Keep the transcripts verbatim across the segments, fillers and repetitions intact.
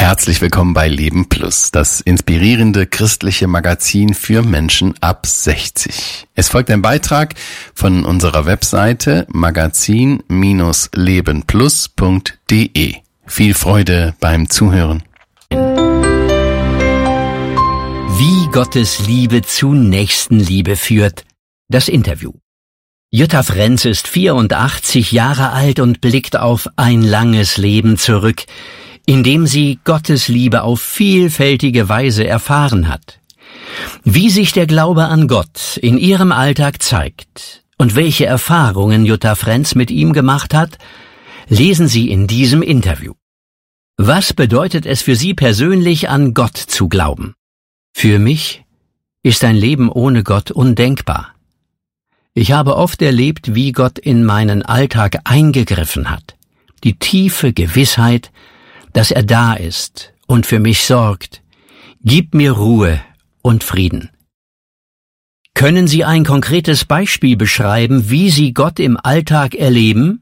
Herzlich willkommen bei Leben Plus, das inspirierende christliche Magazin für Menschen ab sechzig. Es folgt ein Beitrag von unserer Webseite magazin Bindestrich lebenplus punkt de. Viel Freude beim Zuhören. Wie Gottes Liebe zu Nächstenliebe führt. Das Interview. Jutta Frenz ist vierundachtzig Jahre alt und blickt auf ein langes Leben zurück, in dem sie Gottes Liebe auf vielfältige Weise erfahren hat. Wie sich der Glaube an Gott in ihrem Alltag zeigt und welche Erfahrungen Jutta Frenz mit ihm gemacht hat, lesen Sie in diesem Interview. Was bedeutet es für Sie persönlich, an Gott zu glauben? Für mich ist ein Leben ohne Gott undenkbar. Ich habe oft erlebt, wie Gott in meinen Alltag eingegriffen hat. Die tiefe Gewissheit, dass er da ist und für mich sorgt, gibt mir Ruhe und Frieden. Können Sie ein konkretes Beispiel beschreiben, wie Sie Gott im Alltag erleben?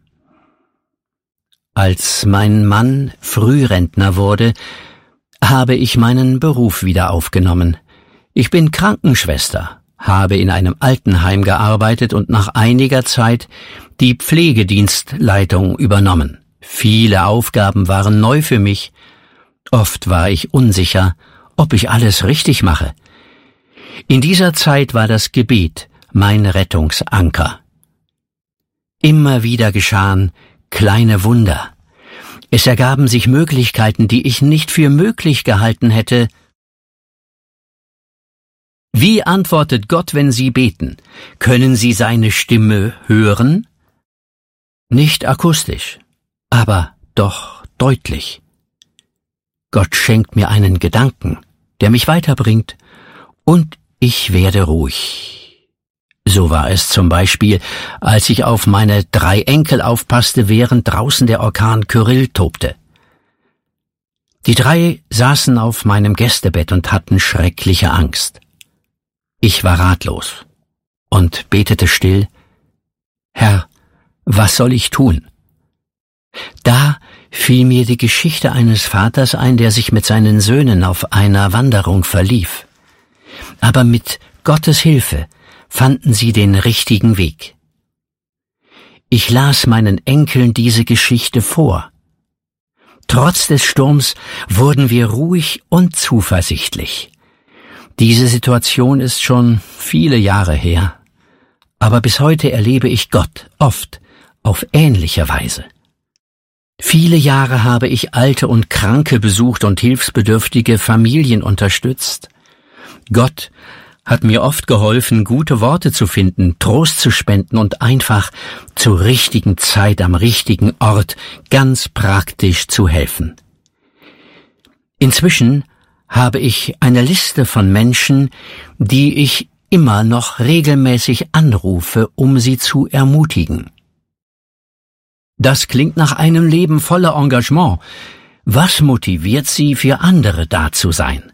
Als mein Mann Frührentner wurde, habe ich meinen Beruf wieder aufgenommen. Ich bin Krankenschwester, habe in einem Altenheim gearbeitet und nach einiger Zeit die Pflegedienstleitung übernommen. Viele Aufgaben waren neu für mich. Oft war ich unsicher, ob ich alles richtig mache. In dieser Zeit war das Gebet mein Rettungsanker. Immer wieder geschahen kleine Wunder. Es ergaben sich Möglichkeiten, die ich nicht für möglich gehalten hätte. Wie antwortet Gott, wenn Sie beten? Können Sie seine Stimme hören? Nicht akustisch, aber doch deutlich. Gott schenkt mir einen Gedanken, der mich weiterbringt, und ich werde ruhig. So war es zum Beispiel, als ich auf meine drei Enkel aufpasste, während draußen der Orkan Kyrill tobte. Die drei saßen auf meinem Gästebett und hatten schreckliche Angst. Ich war ratlos und betete still: Herr, was soll ich tun? Da fiel mir die Geschichte eines Vaters ein, der sich mit seinen Söhnen auf einer Wanderung verlief. Aber mit Gottes Hilfe fanden sie den richtigen Weg. Ich las meinen Enkeln diese Geschichte vor. Trotz des Sturms wurden wir ruhig und zuversichtlich. Diese Situation ist schon viele Jahre her, aber bis heute erlebe ich Gott oft auf ähnliche Weise. Viele Jahre habe ich Alte und Kranke besucht und hilfsbedürftige Familien unterstützt. Gott hat mir oft geholfen, gute Worte zu finden, Trost zu spenden und einfach zur richtigen Zeit am richtigen Ort ganz praktisch zu helfen. Inzwischen habe ich eine Liste von Menschen, die ich immer noch regelmäßig anrufe, um sie zu ermutigen. Das klingt nach einem Leben voller Engagement. Was motiviert Sie, für andere da zu sein?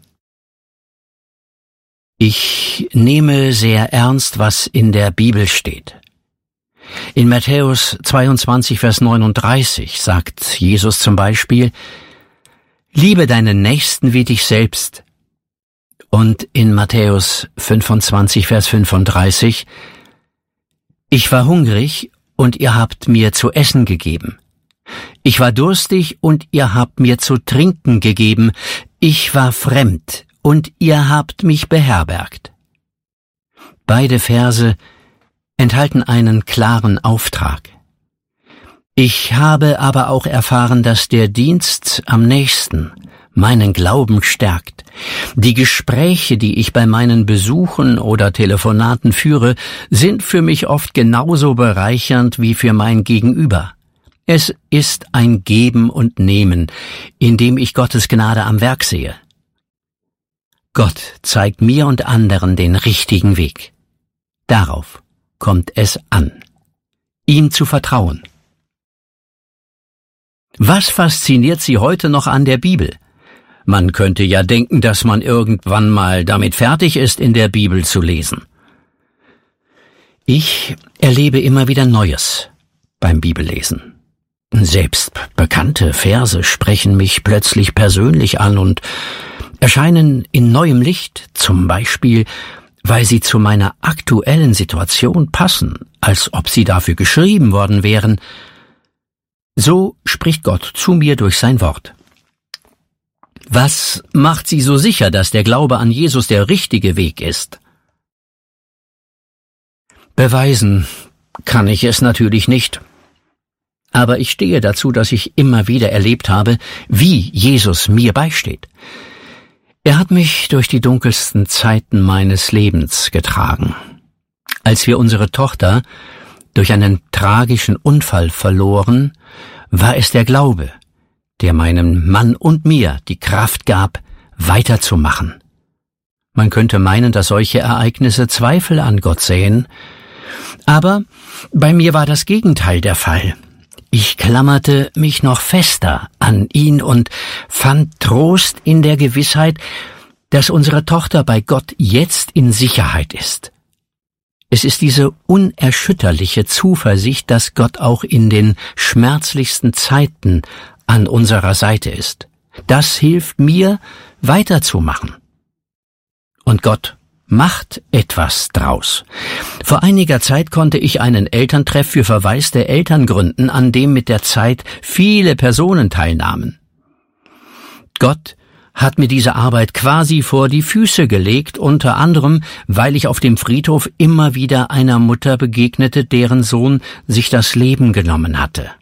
Ich nehme sehr ernst, was in der Bibel steht. In Matthäus zweiundzwanzig, Vers neununddreißig sagt Jesus zum Beispiel: Liebe deinen Nächsten wie dich selbst. Und in Matthäus fünfundzwanzig, Vers fünfunddreißig: Ich war hungrig und ihr habt mir zu essen gegeben. Ich war durstig und ihr habt mir zu trinken gegeben. Ich war fremd und ihr habt mich beherbergt. Beide Verse enthalten einen klaren Auftrag. Ich habe aber auch erfahren, dass der Dienst am nächsten meinen Glauben stärkt. Die Gespräche, die ich bei meinen Besuchen oder Telefonaten führe, sind für mich oft genauso bereichernd wie für mein Gegenüber. Es ist ein Geben und Nehmen, in dem ich Gottes Gnade am Werk sehe. Gott zeigt mir und anderen den richtigen Weg. Darauf kommt es an, ihm zu vertrauen. Was fasziniert Sie heute noch an der Bibel? Man könnte ja denken, dass man irgendwann mal damit fertig ist, in der Bibel zu lesen. Ich erlebe immer wieder Neues beim Bibellesen. Selbst bekannte Verse sprechen mich plötzlich persönlich an und erscheinen in neuem Licht, zum Beispiel, weil sie zu meiner aktuellen Situation passen, als ob sie dafür geschrieben worden wären. So spricht Gott zu mir durch sein Wort. Was macht Sie so sicher, dass der Glaube an Jesus der richtige Weg ist? Beweisen kann ich es natürlich nicht. Aber ich stehe dazu, dass ich immer wieder erlebt habe, wie Jesus mir beisteht. Er hat mich durch die dunkelsten Zeiten meines Lebens getragen. Als wir unsere Tochter durch einen tragischen Unfall verloren, war es der Glaube, der meinem Mann und mir die Kraft gab, weiterzumachen. Man könnte meinen, dass solche Ereignisse Zweifel an Gott säen, aber bei mir war das Gegenteil der Fall. Ich klammerte mich noch fester an ihn und fand Trost in der Gewissheit, dass unsere Tochter bei Gott jetzt in Sicherheit ist. Es ist diese unerschütterliche Zuversicht, dass Gott auch in den schmerzlichsten Zeiten an unserer Seite ist. Das hilft mir, weiterzumachen. Und Gott macht etwas draus. Vor einiger Zeit konnte ich einen Elterntreff für verwaiste Eltern gründen, an dem mit der Zeit viele Personen teilnahmen. Gott hat mir diese Arbeit quasi vor die Füße gelegt, unter anderem, weil ich auf dem Friedhof immer wieder einer Mutter begegnete, deren Sohn sich das Leben genommen hatte.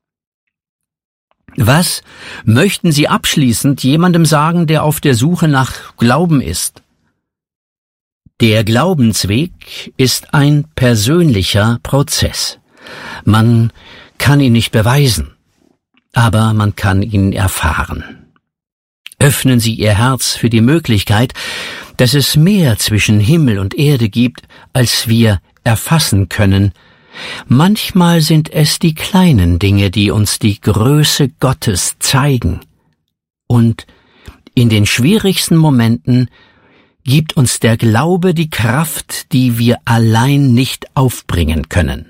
Was möchten Sie abschließend jemandem sagen, der auf der Suche nach Glauben ist? Der Glaubensweg ist ein persönlicher Prozess. Man kann ihn nicht beweisen, aber man kann ihn erfahren. Öffnen Sie Ihr Herz für die Möglichkeit, dass es mehr zwischen Himmel und Erde gibt, als wir erfassen können. Manchmal sind es die kleinen Dinge, die uns die Größe Gottes zeigen. Und in den schwierigsten Momenten gibt uns der Glaube die Kraft, die wir allein nicht aufbringen können.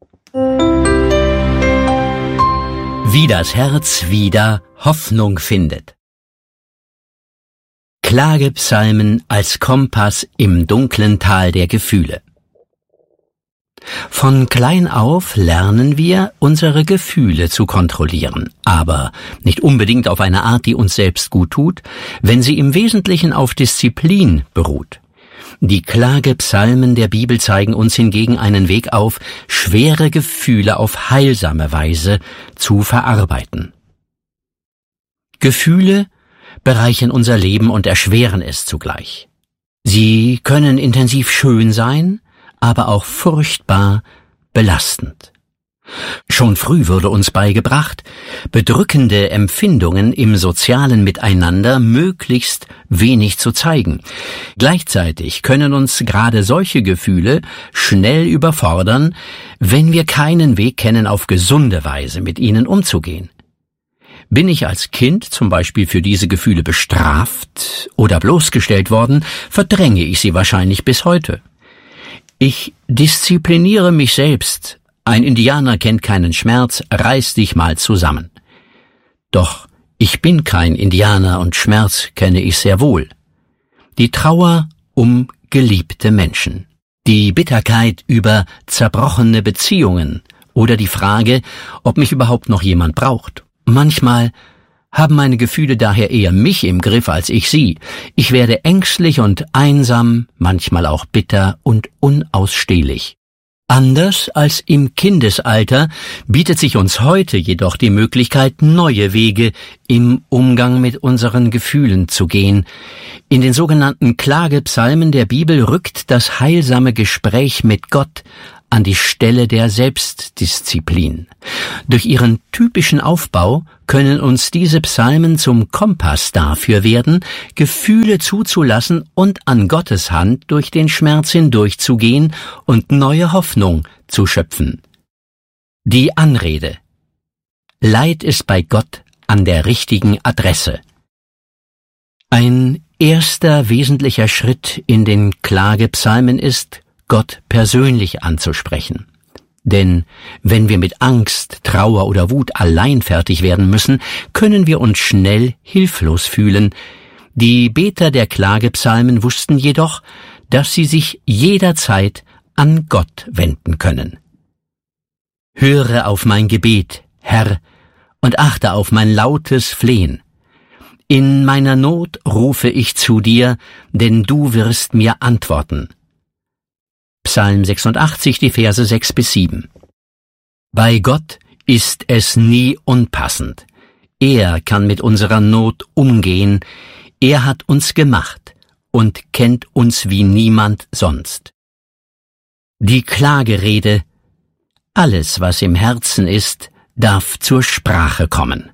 Wie das Herz wieder Hoffnung findet. Klagepsalmen als Kompass im dunklen Tal der Gefühle. Von klein auf lernen wir, unsere Gefühle zu kontrollieren, aber nicht unbedingt auf eine Art, die uns selbst gut tut, wenn sie im Wesentlichen auf Disziplin beruht. Die Klagepsalmen der Bibel zeigen uns hingegen einen Weg auf, schwere Gefühle auf heilsame Weise zu verarbeiten. Gefühle bereichern unser Leben und erschweren es zugleich. Sie können intensiv schön sein, aber auch furchtbar belastend. Schon früh wurde uns beigebracht, bedrückende Empfindungen im sozialen Miteinander möglichst wenig zu zeigen. Gleichzeitig können uns gerade solche Gefühle schnell überfordern, wenn wir keinen Weg kennen, auf gesunde Weise mit ihnen umzugehen. Bin ich als Kind zum Beispiel für diese Gefühle bestraft oder bloßgestellt worden, verdränge ich sie wahrscheinlich bis heute. Ich diszipliniere mich selbst. Ein Indianer kennt keinen Schmerz, reiß dich mal zusammen. Doch ich bin kein Indianer und Schmerz kenne ich sehr wohl. Die Trauer um geliebte Menschen, die Bitterkeit über zerbrochene Beziehungen oder die Frage, ob mich überhaupt noch jemand braucht. Manchmal haben meine Gefühle daher eher mich im Griff als ich sie. Ich werde ängstlich und einsam, manchmal auch bitter und unausstehlich. Anders als im Kindesalter bietet sich uns heute jedoch die Möglichkeit, neue Wege im Umgang mit unseren Gefühlen zu gehen. In den sogenannten Klagepsalmen der Bibel rückt das heilsame Gespräch mit Gott an die Stelle der Selbstdisziplin. Durch ihren typischen Aufbau können uns diese Psalmen zum Kompass dafür werden, Gefühle zuzulassen und an Gottes Hand durch den Schmerz hindurchzugehen und neue Hoffnung zu schöpfen. Die Anrede: Leid ist bei Gott an der richtigen Adresse. Ein erster wesentlicher Schritt in den Klagepsalmen ist, Gott persönlich anzusprechen. Denn wenn wir mit Angst, Trauer oder Wut allein fertig werden müssen, können wir uns schnell hilflos fühlen. Die Beter der Klagepsalmen wussten jedoch, dass sie sich jederzeit an Gott wenden können. Höre auf mein Gebet, Herr, und achte auf mein lautes Flehen. In meiner Not rufe ich zu dir, denn du wirst mir antworten. Psalm sechsundachtzig, die Verse sechs bis sieben. Bei Gott ist es nie unpassend. Er kann mit unserer Not umgehen. Er hat uns gemacht und kennt uns wie niemand sonst. Die Klagerede, alles, was im Herzen ist, darf zur Sprache kommen.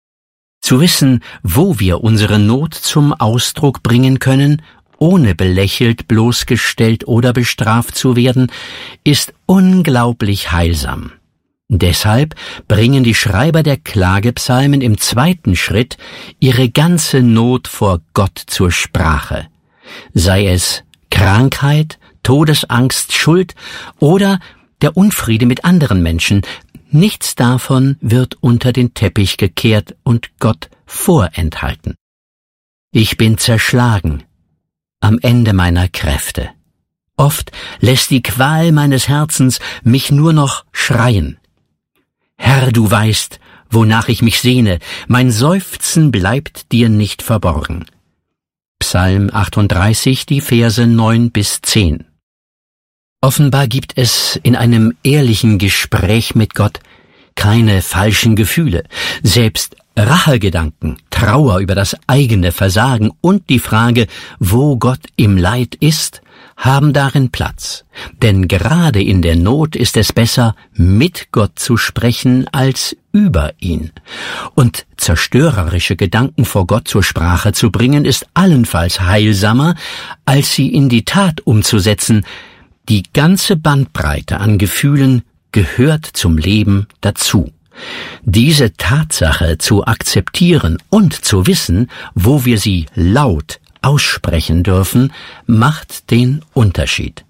Zu wissen, wo wir unsere Not zum Ausdruck bringen können, ohne belächelt, bloßgestellt oder bestraft zu werden, ist unglaublich heilsam. Deshalb bringen die Schreiber der Klagepsalmen im zweiten Schritt ihre ganze Not vor Gott zur Sprache. Sei es Krankheit, Todesangst, Schuld oder der Unfriede mit anderen Menschen, nichts davon wird unter den Teppich gekehrt und Gott vorenthalten. Ich bin zerschlagen, am Ende meiner Kräfte. Oft lässt die Qual meines Herzens mich nur noch schreien. Herr, du weißt, wonach ich mich sehne, mein Seufzen bleibt dir nicht verborgen. Psalm achtunddreißig, die Verse neun bis zehn. Offenbar gibt es in einem ehrlichen Gespräch mit Gott keine falschen Gefühle. Selbst Rachegedanken, Trauer über das eigene Versagen und die Frage, wo Gott im Leid ist, haben darin Platz. Denn gerade in der Not ist es besser, mit Gott zu sprechen, als über ihn. Und zerstörerische Gedanken vor Gott zur Sprache zu bringen, ist allenfalls heilsamer, als sie in die Tat umzusetzen. Die ganze Bandbreite an Gefühlen gehört zum Leben dazu. Diese Tatsache zu akzeptieren und zu wissen, wo wir sie laut aussprechen dürfen, macht den Unterschied.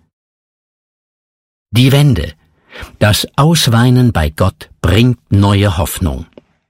Die Wende, das Ausweinen bei Gott bringt neue Hoffnung.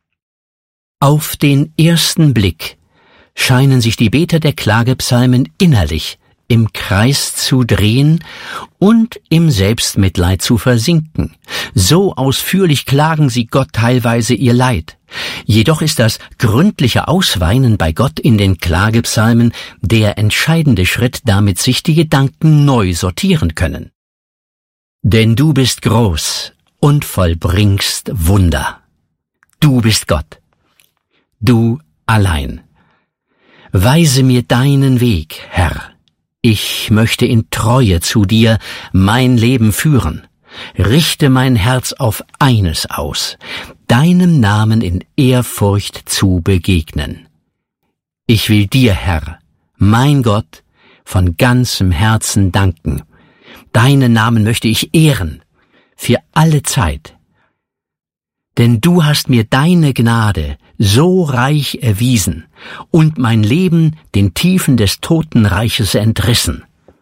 Auf den ersten Blick scheinen sich die Beter der Klagepsalmen innerlich im Kreis zu drehen und im Selbstmitleid zu versinken. So ausführlich klagen sie Gott teilweise ihr Leid. Jedoch ist das gründliche Ausweinen bei Gott in den Klagepsalmen der entscheidende Schritt, damit sich die Gedanken neu sortieren können. Denn du bist groß und vollbringst Wunder. Du bist Gott. Du allein. Weise mir deinen Weg, Herr. Ich möchte in Treue zu dir mein Leben führen. Richte mein Herz auf eines aus, deinem Namen in Ehrfurcht zu begegnen. Ich will dir, Herr, mein Gott, von ganzem Herzen danken. Deinen Namen möchte ich ehren, für alle Zeit. Denn du hast mir deine Gnade so reich erwiesen und mein Leben den Tiefen des Totenreiches entrissen.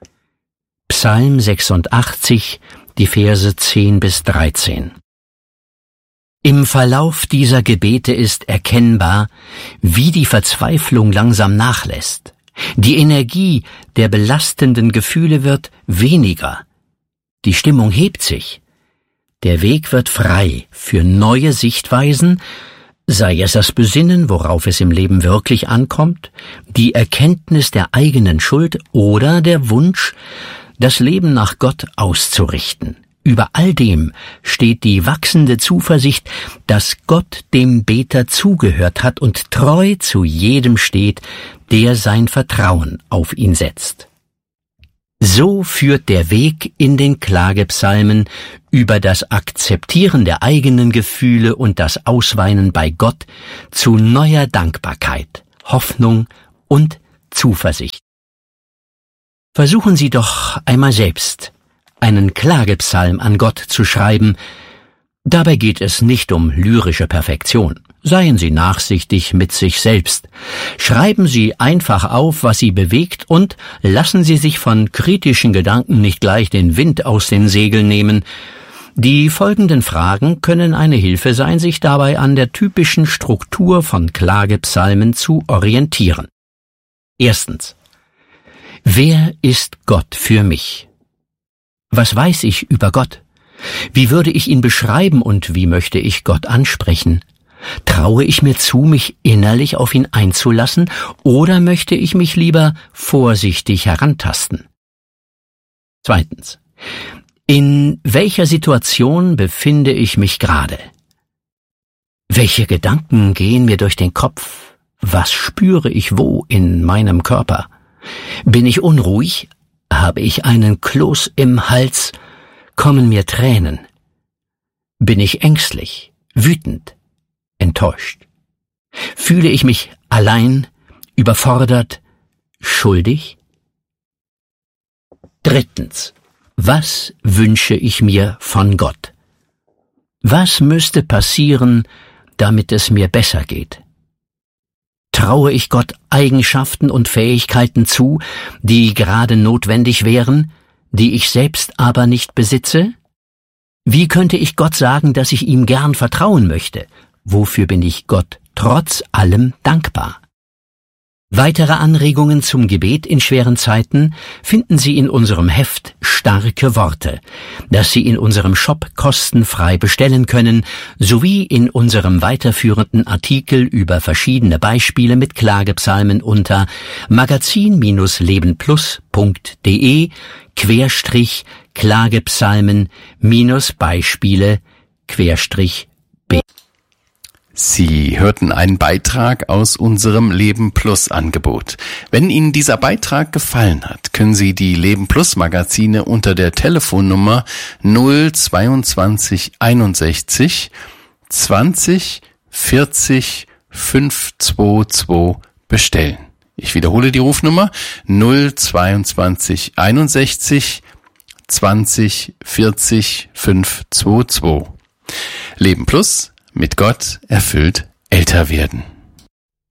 Psalm sechsundachtzig, die Verse zehn bis dreizehn. Im Verlauf dieser Gebete ist erkennbar, wie die Verzweiflung langsam nachlässt. Die Energie der belastenden Gefühle wird weniger. Die Stimmung hebt sich. Der Weg wird frei für neue Sichtweisen, sei es das Besinnen, worauf es im Leben wirklich ankommt, die Erkenntnis der eigenen Schuld oder der Wunsch, das Leben nach Gott auszurichten. Über all dem steht die wachsende Zuversicht, dass Gott dem Beter zugehört hat und treu zu jedem steht, der sein Vertrauen auf ihn setzt. So führt der Weg in den Klagepsalmen über das Akzeptieren der eigenen Gefühle und das Ausweinen bei Gott zu neuer Dankbarkeit, Hoffnung und Zuversicht. Versuchen Sie doch einmal selbst, einen Klagepsalm an Gott zu schreiben. Dabei geht es nicht um lyrische Perfektion. Seien Sie nachsichtig mit sich selbst. Schreiben Sie einfach auf, was Sie bewegt, und lassen Sie sich von kritischen Gedanken nicht gleich den Wind aus den Segeln nehmen. Die folgenden Fragen können eine Hilfe sein, sich dabei an der typischen Struktur von Klagepsalmen zu orientieren. Erstens. Wer ist Gott für mich? Was weiß ich über Gott? Wie würde ich ihn beschreiben und wie möchte ich Gott ansprechen? Traue ich mir zu, mich innerlich auf ihn einzulassen, oder möchte ich mich lieber vorsichtig herantasten? Zweitens. In welcher Situation befinde ich mich gerade? Welche Gedanken gehen mir durch den Kopf? Was spüre ich wo in meinem Körper? Bin ich unruhig? Habe ich einen Kloß im Hals? Kommen mir Tränen? Bin ich ängstlich, wütend, enttäuscht? Fühle ich mich allein, überfordert, schuldig? Drittens. Was wünsche ich mir von Gott? Was müsste passieren, damit es mir besser geht? Traue ich Gott Eigenschaften und Fähigkeiten zu, die gerade notwendig wären, die ich selbst aber nicht besitze? Wie könnte ich Gott sagen, dass ich ihm gern vertrauen möchte? Wofür bin ich Gott trotz allem dankbar? Weitere Anregungen zum Gebet in schweren Zeiten finden Sie in unserem Heft Starke Worte, das Sie in unserem Shop kostenfrei bestellen können, sowie in unserem weiterführenden Artikel über verschiedene Beispiele mit Klagepsalmen unter magazin lebenplus punkt de Querstrich Klagepsalmen minus Beispiele Querstrich B. Sie hörten einen Beitrag aus unserem Leben Plus Angebot. Wenn Ihnen dieser Beitrag gefallen hat, können Sie die Leben Plus Magazine unter der Telefonnummer null zweiundzwanzig einundsechzig zwanzig vierzig fünfhundertzweiundzwanzig bestellen. Ich wiederhole die Rufnummer null zweiundzwanzig einundsechzig zwanzig vierzig fünfhundertzweiundzwanzig. Leben Plus. Mit Gott erfüllt älter werden.